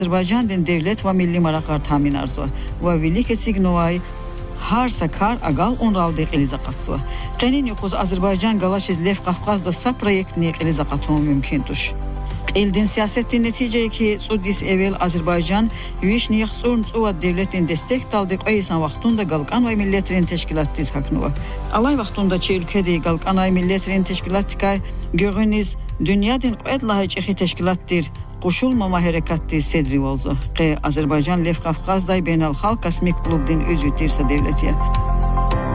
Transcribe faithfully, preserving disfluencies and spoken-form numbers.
Azərbaycan din devlet və milli maraqlar təmin arzu və velike signovay Harsa kar agal onraldı elizaqatsı. Qənin yoxuz Azərbaycan qalaşiz Lev Qafqazda sa proyektini elizaqatın mümkündür. Eldin siyasetin neticeyi ki Sudis evvel Azərbaycan yüş niyaqsurun çuvat devletin destek daldık ayısan vaxtunda qalqan və milletlerin teşkilattiz haqnıva. Alay vaxtunda çi ülkədə qalqan ay milletlerin teşkilattikay görüniz dünyadın qoyadlahay çexi teşkilattir. Qoşulmama hərəkatdır sedri olzu. Qe Azərbaycan Lev Qafqazday Beynəlxalq Kosmik Klubdin üzvü tirsə devletiyə.